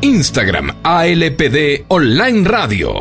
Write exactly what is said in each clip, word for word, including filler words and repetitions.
Instagram A L P D Online Radio.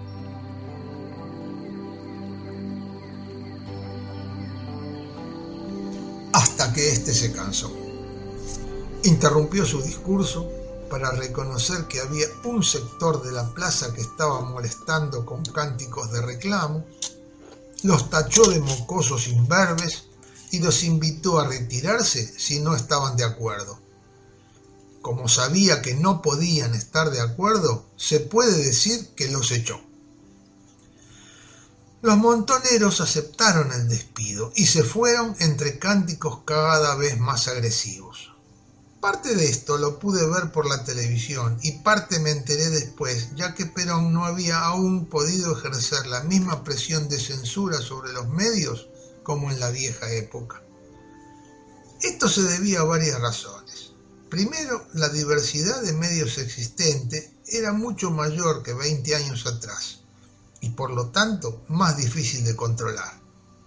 Hasta que éste se cansó. Interrumpió su discurso para reconocer que había un sector de la plaza que estaba molestando con cánticos de reclamo, los tachó de mocosos imberbes y los invitó a retirarse si no estaban de acuerdo. Como sabía que no podían estar de acuerdo, se puede decir que los echó. Los montoneros aceptaron el despido y se fueron entre cánticos cada vez más agresivos. Parte de esto lo pude ver por la televisión y parte me enteré después, ya que Perón no había aún podido ejercer la misma presión de censura sobre los medios como en la vieja época. Esto se debía a varias razones. Primero, la diversidad de medios existente era mucho mayor que veinte años atrás y por lo tanto más difícil de controlar.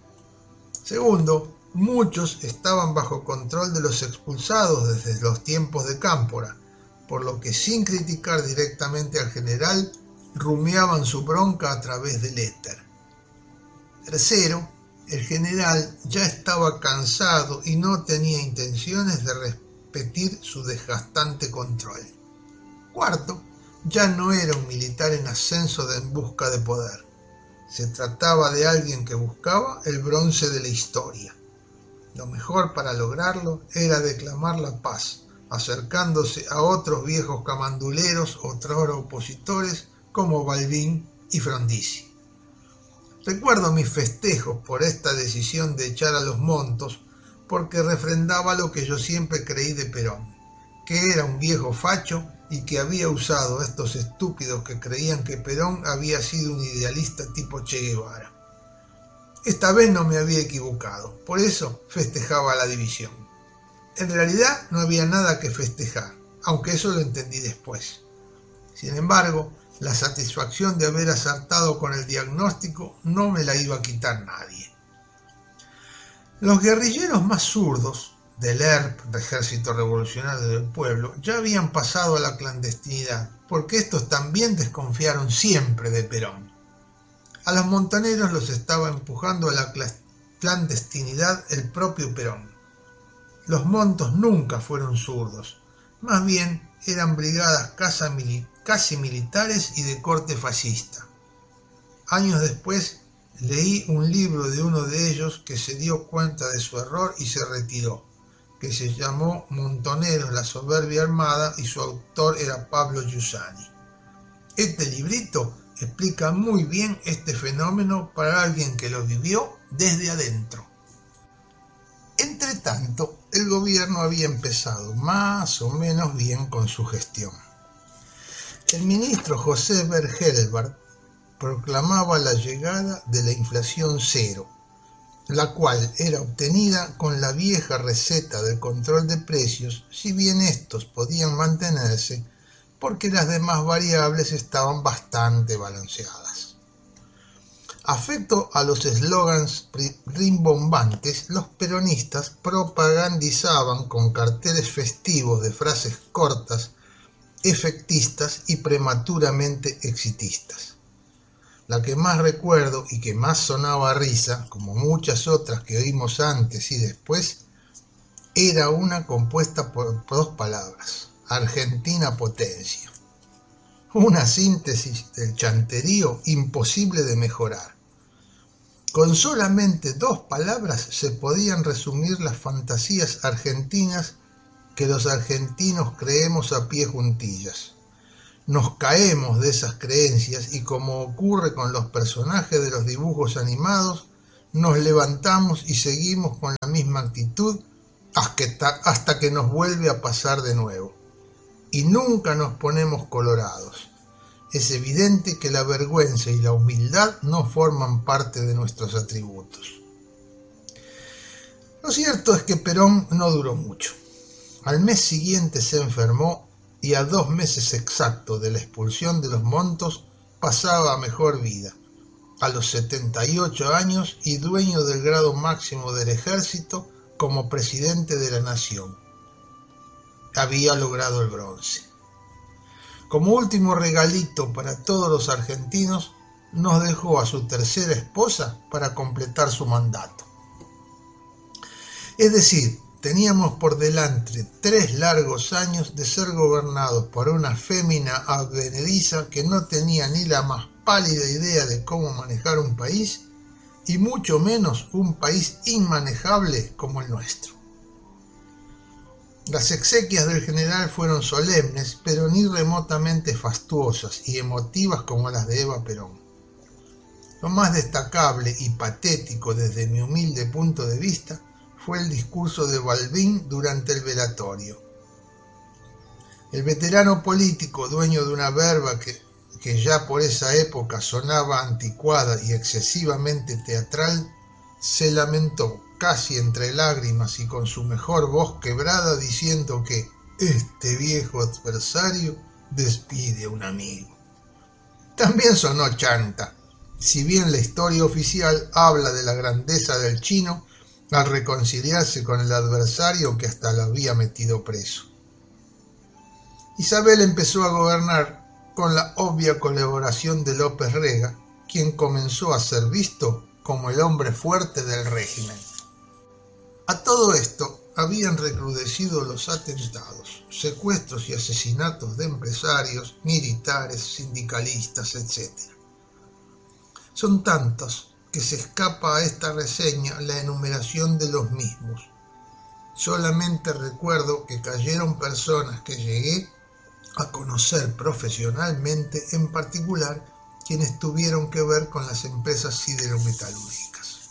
Segundo, muchos estaban bajo control de los expulsados desde los tiempos de Cámpora, por lo que sin criticar directamente al general, rumiaban su bronca a través del éter. Tercero, el general ya estaba cansado y no tenía intenciones de repetir su desgastante control. Cuarto, ya no era un militar en ascenso de en busca de poder. Se trataba de alguien que buscaba el bronce de la historia. Lo mejor para lograrlo era declamar la paz, acercándose a otros viejos camanduleros, otrora opositores, como Balbín y Frondizi. Recuerdo mis festejos por esta decisión de echar a los Montos, porque refrendaba lo que yo siempre creí de Perón, que era un viejo facho y que había usado a estos estúpidos que creían que Perón había sido un idealista tipo Che Guevara. Esta vez no me había equivocado, por eso festejaba la división. En realidad no había nada que festejar, aunque eso lo entendí después. Sin embargo, la satisfacción de haber acertado con el diagnóstico no me la iba a quitar nadie. Los guerrilleros más zurdos del E R P, de Ejército Revolucionario del Pueblo, ya habían pasado a la clandestinidad, porque estos también desconfiaron siempre de Perón. A los montoneros los estaba empujando a la clandestinidad el propio Perón. Los montos nunca fueron zurdos, más bien eran brigadas casi militares y de corte fascista. Años después leí un libro de uno de ellos que se dio cuenta de su error y se retiró, que se llamó Montoneros, la soberbia armada, y su autor era Pablo Giussani. Este librito explica muy bien este fenómeno para alguien que lo vivió desde adentro. Entretanto, el gobierno había empezado más o menos bien con su gestión. El ministro José Bergelbart proclamaba la llegada de la inflación cero, la cual era obtenida con la vieja receta del control de precios, si bien estos podían mantenerse porque las demás variables estaban bastante balanceadas. Afecto a los eslogans rimbombantes, los peronistas propagandizaban con carteles festivos de frases cortas, efectistas y prematuramente exitistas. La que más recuerdo y que más sonaba a risa, como muchas otras que oímos antes y después, era una compuesta por dos palabras: Argentina potencia. Una síntesis del chanterío imposible de mejorar. Con solamente dos palabras se podían resumir las fantasías argentinas que los argentinos creemos a pie juntillas. Nos caemos de esas creencias y, como ocurre con los personajes de los dibujos animados, nos levantamos y seguimos con la misma actitud hasta que nos vuelve a pasar de nuevo. Y nunca nos ponemos colorados. Es evidente que la vergüenza y la humildad no forman parte de nuestros atributos. Lo cierto es que Perón no duró mucho. Al mes siguiente se enfermó y a dos meses exactos de la expulsión de los Montos pasaba a mejor vida, a los setenta y ocho años y dueño del grado máximo del ejército como presidente de la nación. Había logrado el bronce. Como último regalito para todos los argentinos, nos dejó a su tercera esposa para completar su mandato. Es decir, teníamos por delante tres largos años de ser gobernados por una fémina advenediza que no tenía ni la más pálida idea de cómo manejar un país, y mucho menos un país inmanejable como el nuestro. Las exequias del general fueron solemnes, pero ni remotamente fastuosas y emotivas como las de Eva Perón. Lo más destacable y patético desde mi humilde punto de vista fue el discurso de Balbín durante el velatorio. El veterano político, dueño de una verba que, que ya por esa época sonaba anticuada y excesivamente teatral, se lamentó casi entre lágrimas y con su mejor voz quebrada, diciendo que este viejo adversario despide a un amigo. También sonó chanta, si bien la historia oficial habla de la grandeza del chino al reconciliarse con el adversario que hasta lo había metido preso. Isabel empezó a gobernar con la obvia colaboración de López Rega, quien comenzó a ser visto como el hombre fuerte del régimen. A todo esto habían recrudecido los atentados, secuestros y asesinatos de empresarios, militares, sindicalistas, etcétera. Son tantos que se escapa a esta reseña la enumeración de los mismos. Solamente recuerdo que cayeron personas que llegué a conocer profesionalmente, en particular quienes tuvieron que ver con las empresas siderometalúrgicas.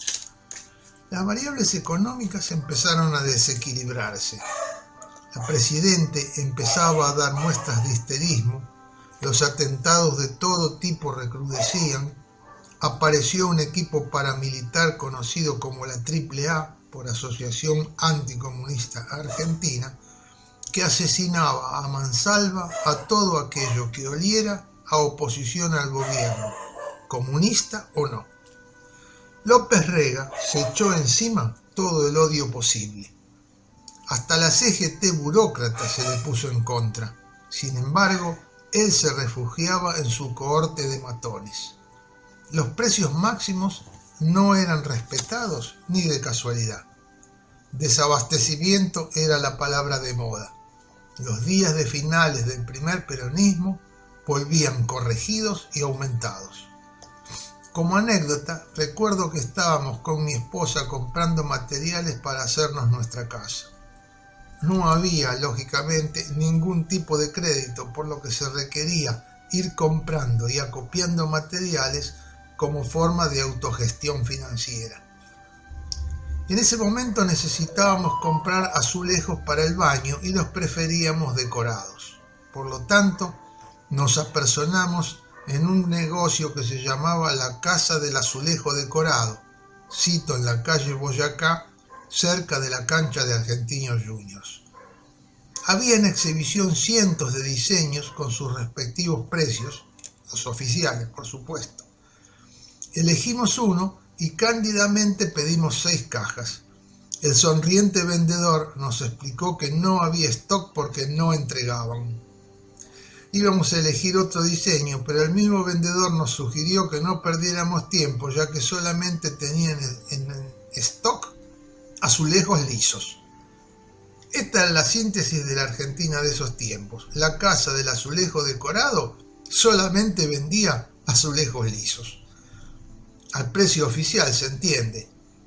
Las variables económicas empezaron a desequilibrarse. La presidente empezaba a dar muestras de histerismo, los atentados de todo tipo recrudecían, apareció un equipo paramilitar conocido como la Triple A por Asociación Anticomunista Argentina, que asesinaba a mansalva a todo aquello que oliera a oposición al gobierno, comunista o no. López Rega se echó encima todo el odio posible. Hasta la C G T burócrata se le puso en contra. Sin embargo, él se refugiaba en su cohorte de matones. Los precios máximos no eran respetados ni de casualidad. Desabastecimiento era la palabra de moda. Los días de finales del primer peronismo volvían corregidos y aumentados. Como anécdota, recuerdo que estábamos con mi esposa comprando materiales para hacernos nuestra casa. No había, lógicamente, ningún tipo de crédito, por lo que se requería ir comprando y acopiando materiales como forma de autogestión financiera. En ese momento necesitábamos comprar azulejos para el baño y los preferíamos decorados. Por lo tanto, nos apersonamos en un negocio que se llamaba la Casa del Azulejo Decorado, sito en la calle Boyacá, cerca de la cancha de Argentinos Juniors. Había en exhibición cientos de diseños con sus respectivos precios, los oficiales, por supuesto. Elegimos uno y cándidamente pedimos seis cajas. El sonriente vendedor nos explicó que no había stock porque no entregaban. Íbamos a elegir otro diseño, pero el mismo vendedor nos sugirió que no perdiéramos tiempo, ya que solamente tenían en stock azulejos lisos. Esta es la síntesis de la Argentina de esos tiempos. La Casa del Azulejo Decorado solamente vendía azulejos lisos. Al precio oficial, se entiende.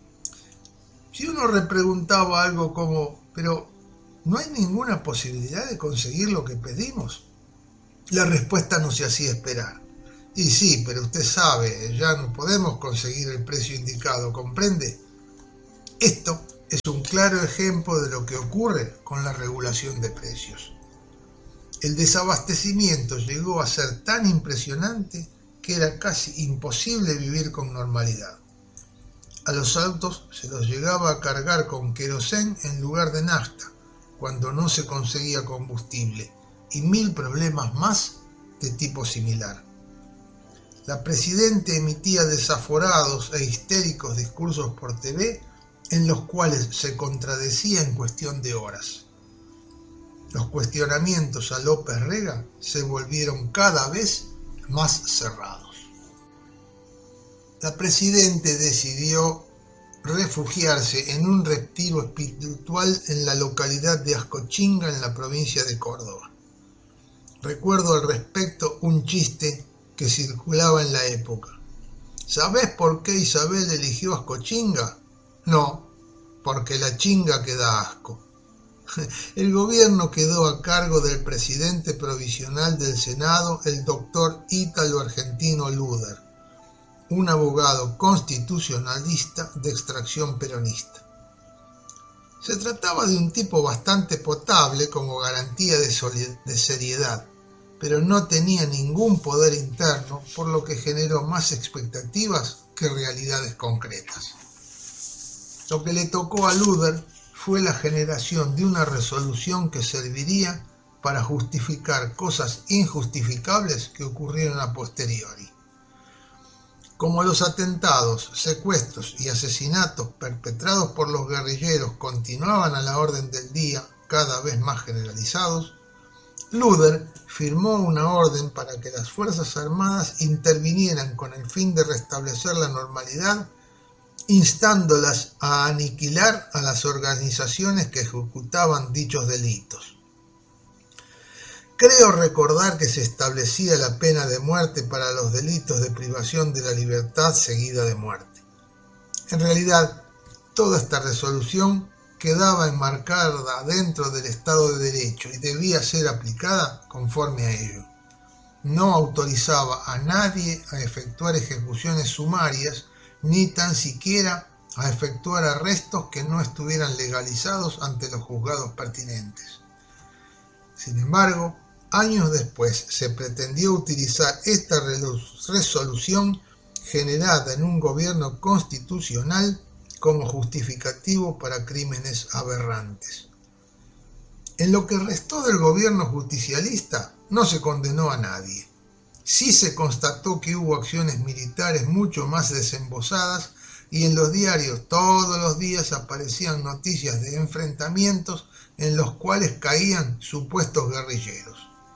Si uno repreguntaba algo como, pero ¿no hay ninguna posibilidad de conseguir lo que pedimos? La respuesta no se hacía esperar. Y sí, pero usted sabe, ya no podemos conseguir el precio indicado, ¿comprende? Esto es un claro ejemplo de lo que ocurre con la regulación de precios. El desabastecimiento llegó a ser tan impresionante que era casi imposible vivir con normalidad. A los autos se los llegaba a cargar con querosén en lugar de nafta, cuando no se conseguía combustible, y mil problemas más de tipo similar. La presidenta emitía desaforados e histéricos discursos por T V en los cuales se contradecía en cuestión de horas. Los cuestionamientos a López Rega se volvieron cada vez más cerrados. La presidente decidió refugiarse en un retiro espiritual en la localidad de Ascochinga, en la provincia de Córdoba. Recuerdo al respecto un chiste que circulaba en la época. ¿Sabés por qué Isabel eligió Ascochinga? No, porque la chinga que da asco. El gobierno quedó a cargo del presidente provisional del Senado, el doctor Ítalo Argentino Luder, un abogado constitucionalista de extracción peronista. Se trataba de un tipo bastante potable como garantía de, de seriedad, pero no tenía ningún poder interno, por lo que generó más expectativas que realidades concretas. Lo que le tocó a Luder fue la generación de una resolución que serviría para justificar cosas injustificables que ocurrieron a posteriori. Como los atentados, secuestros y asesinatos perpetrados por los guerrilleros continuaban a la orden del día, cada vez más generalizados, Luder firmó una orden para que las Fuerzas Armadas intervinieran con el fin de restablecer la normalidad, instándolas a aniquilar a las organizaciones que ejecutaban dichos delitos. Creo recordar que se establecía la pena de muerte para los delitos de privación de la libertad seguida de muerte. En realidad, toda esta resolución quedaba enmarcada dentro del Estado de Derecho y debía ser aplicada conforme a ello. No autorizaba a nadie a efectuar ejecuciones sumarias, ni tan siquiera a efectuar arrestos que no estuvieran legalizados ante los juzgados pertinentes. Sin embargo, años después se pretendió utilizar esta resolución generada en un gobierno constitucional como justificativo para crímenes aberrantes. En lo que restó del gobierno justicialista no se condenó a nadie. Sí se constató que hubo acciones militares mucho más desembosadas y en los diarios todos los días aparecían noticias de enfrentamientos en los cuales caían supuestos guerrilleros.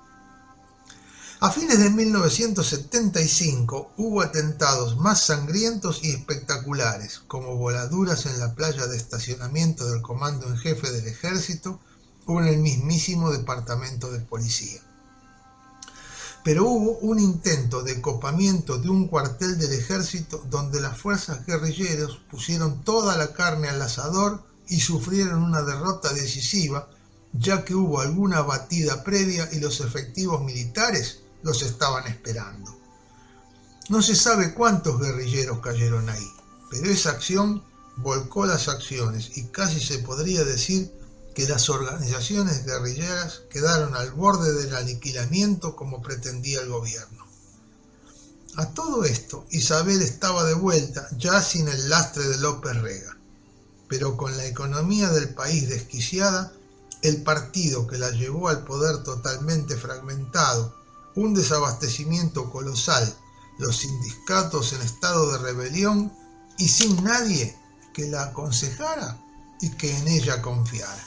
A fines de mil novecientos setenta y cinco hubo atentados más sangrientos y espectaculares, como voladuras en la playa de estacionamiento del Comando en Jefe del Ejército o en el mismísimo Departamento de Policía. Pero hubo un intento de copamiento de un cuartel del ejército donde las fuerzas guerrilleras pusieron toda la carne al asador y sufrieron una derrota decisiva, ya que hubo alguna batida previa y los efectivos militares los estaban esperando. No se sabe cuántos guerrilleros cayeron ahí, pero esa acción volcó las acciones y casi se podría decir que las organizaciones guerrilleras quedaron al borde del aniquilamiento como pretendía el gobierno. A todo esto, Isabel estaba de vuelta ya sin el lastre de López Rega, pero con la economía del país desquiciada, el partido que la llevó al poder totalmente fragmentado, un desabastecimiento colosal, los sindicatos en estado de rebelión y sin nadie que la aconsejara y que en ella confiara.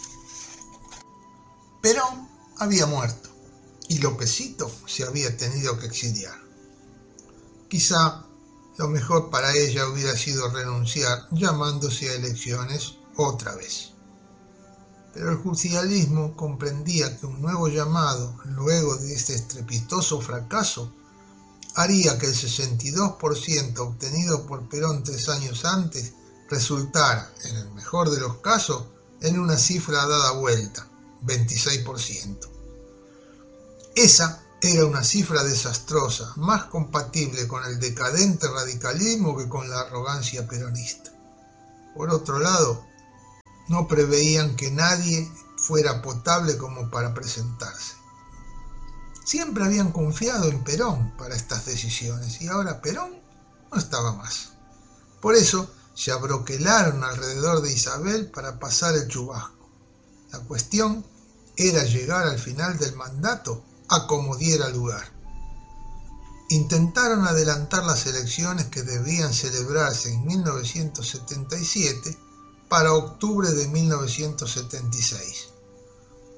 Perón había muerto y Lópezito se había tenido que exiliar. Quizá lo mejor para ella hubiera sido renunciar llamándose a elecciones otra vez. Pero el justicialismo comprendía que un nuevo llamado, luego de este estrepitoso fracaso, haría que el sesenta y dos por ciento obtenido por Perón tres años antes resultara, en el mejor de los casos, en una cifra dada vuelta, veintiséis por ciento. Esa era una cifra desastrosa, más compatible con el decadente radicalismo que con la arrogancia peronista. Por otro lado, no preveían que nadie fuera potable como para presentarse. Siempre habían confiado en Perón para estas decisiones y ahora Perón no estaba más. Por eso se abroquelaron alrededor de Isabel para pasar el chubasco. La cuestión era llegar al final del mandato a como diera lugar. Intentaron adelantar las elecciones que debían celebrarse en mil novecientos setenta y siete para octubre de mil novecientos setenta y seis.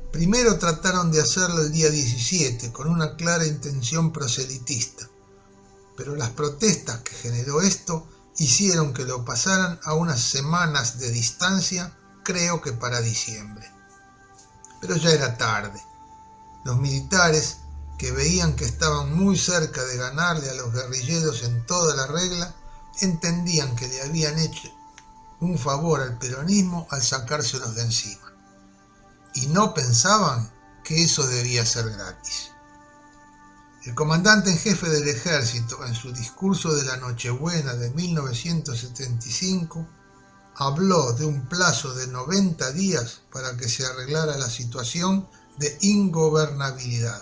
Primero trataron de hacerlo el día diecisiete con una clara intención proselitista, pero las protestas que generó esto hicieron que lo pasaran a unas semanas de distancia, creo que para diciembre. Pero ya era tarde. Los militares, que veían que estaban muy cerca de ganarle a los guerrilleros en toda la regla, entendían que le habían hecho un favor al peronismo al sacárselos de encima. Y no pensaban que eso debía ser gratis. El comandante en jefe del ejército, en su discurso de la Nochebuena de mil novecientos setenta y cinco, habló de un plazo de noventa días para que se arreglara la situación de ingobernabilidad.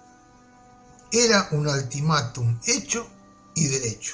Era un ultimátum hecho y derecho.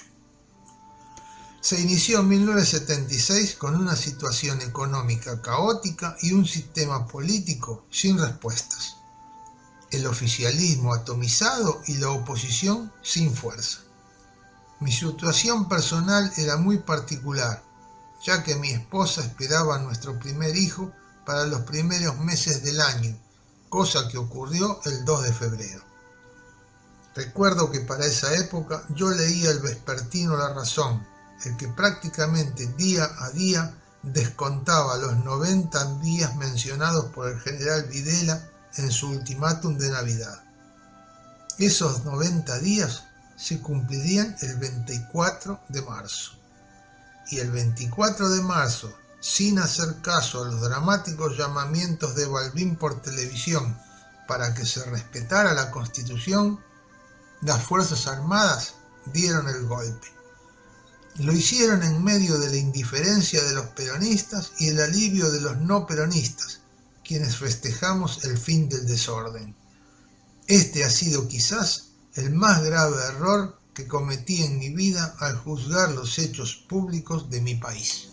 Se inició en mil novecientos setenta y seis con una situación económica caótica y un sistema político sin respuestas. El oficialismo atomizado y la oposición sin fuerza. Mi situación personal era muy particular, ya que mi esposa esperaba a nuestro primer hijo para los primeros meses del año, cosa que ocurrió el dos de febrero. Recuerdo que para esa época yo leía el vespertino La Razón, el que prácticamente día a día descontaba los noventa días mencionados por el general Videla en su ultimátum de Navidad. Esos noventa días se cumplirían el veinticuatro de marzo. Y el veinticuatro de marzo, sin hacer caso a los dramáticos llamamientos de Balbín por televisión para que se respetara la Constitución, las Fuerzas Armadas dieron el golpe. Lo hicieron en medio de la indiferencia de los peronistas y el alivio de los no peronistas, quienes festejamos el fin del desorden. Este ha sido quizás el más grave error que cometí en mi vida al juzgar los hechos públicos de mi país.